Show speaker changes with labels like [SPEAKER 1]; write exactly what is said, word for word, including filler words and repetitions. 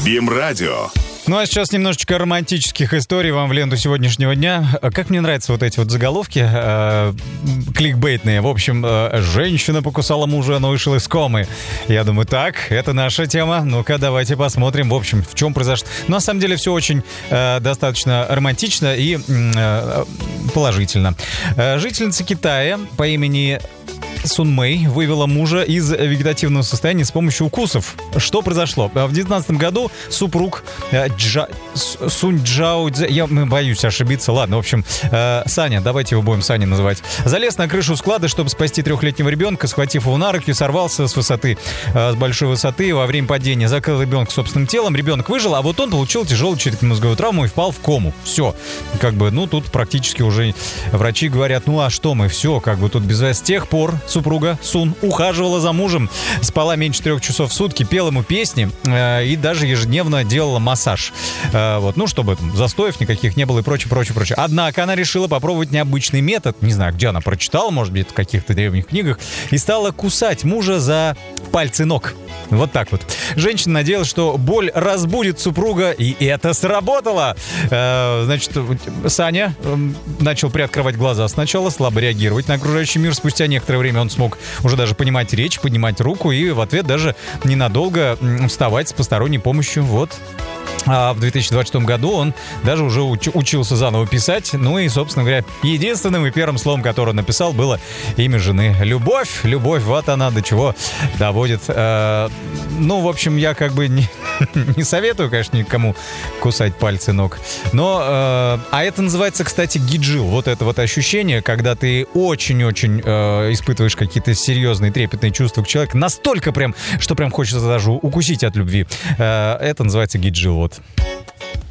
[SPEAKER 1] БИМ-радио.
[SPEAKER 2] Ну а сейчас немножечко романтических историй вам в ленту сегодняшнего дня. Как мне нравятся вот эти вот заголовки э, кликбейтные. В общем, э, женщина покусала мужа, но вышел из комы. Я думаю, так, это наша тема. Ну-ка, давайте посмотрим, в общем, в чем произошло. Но на самом деле все очень э, достаточно романтично и э, положительно. Э, жительница Китая по имени Сун Мэй вывела мужа из вегетативного состояния с помощью укусов. Что произошло? В две тысячи девятнадцатом году супруг э, Джа, Сунь Джао Цзэ, я боюсь ошибиться, ладно, в общем, э, Саня, давайте его будем Саня называть, залез на крышу склада, чтобы спасти трехлетнего ребенка, схватив его на руки, сорвался с высоты, э, с большой высоты, во время падения закрыл ребенка собственным телом, ребенок выжил, а вот он получил тяжелую черепно-мозговую травму и впал в кому. Все, как бы, ну, тут практически уже врачи говорят, ну, а что мы, все, как бы тут без вас. С тех пор супруга Сун ухаживала за мужем, спала меньше трех часов в сутки, пела ему песни э, и даже ежедневно делала массаж. Э, вот, ну, чтобы там застоев никаких не было и прочее, прочее, прочее. Однако она решила попробовать необычный метод, не знаю, где она прочитала, может быть, в каких-то древних книгах, и стала кусать мужа за пальцы ног. Вот так вот. Женщина надеялась, что боль разбудит супруга, и это сработало. Э, значит, Саня э, начал приоткрывать глаза сначала, слабо реагировать на окружающий мир. Спустя некоторое время он смог уже даже понимать речь, поднимать руку и в ответ даже ненадолго вставать с посторонней помощью. Вот. А в две тысячи двадцать шестом году он даже уже уч- учился заново писать. Ну и, собственно говоря, единственным и первым словом, которое он написал, было имя жены. Любовь, любовь, вот она до чего доводит. Э, ну, в общем, я как бы не, не советую, конечно, никому кусать пальцы ног. Но, э, а это называется, кстати, гиджил. Вот это вот ощущение, когда ты очень-очень э, испытываешь какие-то серьезные трепетные чувства к человеку. Настолько прям, что прям хочется даже укусить от любви. Э, это называется гиджил. Вот.